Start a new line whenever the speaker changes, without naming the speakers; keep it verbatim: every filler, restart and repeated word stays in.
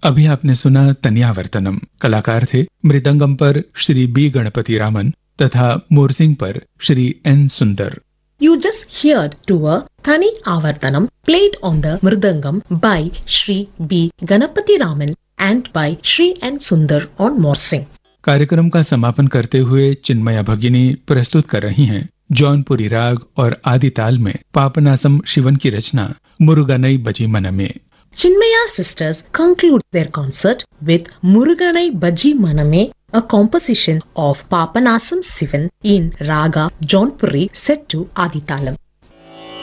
अभी आपने सुना तनियावर्तनम। कलाकार थे मृदंगम पर श्री बी गणपति रामन तथा मोरसिंग पर श्री एन सुंदर।
You just heard to a Thani Avartanam played on the Mridangam by Shri B. Ganapati Raman and by Shri N. Sundar on Morsing.
कार्यक्रम का समापन करते हुए चिन्मया भगिनी प्रस्तुत कर रही हैं जौनपुरी राग और आदि ताल में पापनासम शिवन की रचना मुरुगनई बजी मनमे।
Chinmaya sisters conclude their concert with Muruganai Baji Maname, a composition of Papanasam Sivan in Raga Jaunpuri set to Aditalam.